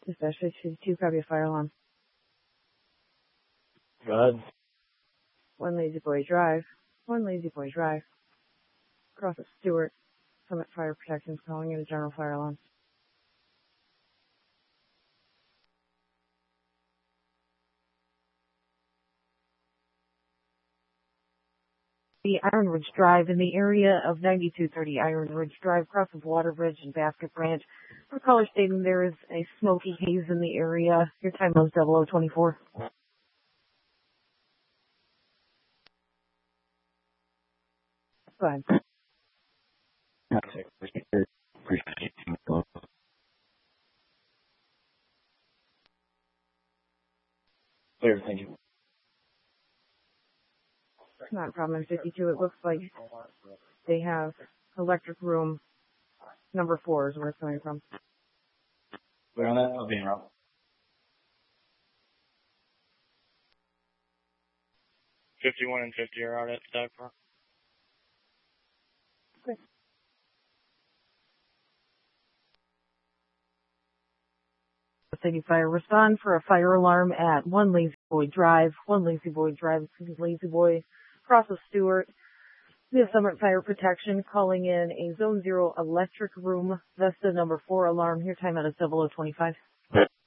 Dispatch 52, copy a fire alarm. Go ahead. One Lazy Boy Drive. Across at Stewart. Summit Fire Protection's calling in a general fire alarm. The Iron Ridge Drive in the area of 9230 Iron Ridge Drive, across of Water Bridge and Basket Branch. For caller stating there is a smoky haze in the area. Your time is 0024. Go ahead. Clear, thank you. Not a problem in 52. It looks like they have electric room number 4 is where it's coming from. Clear on that? I'll be in route. $51 and $50 are out at Stag Park. Okay. City Fire respond for a fire alarm at One Lazy Boy Drive, Lazy Boy, across of Stewart. The Summit Fire Protection calling in a Zone 0 electric room, Vesta number 4 alarm. Your time out is 0025.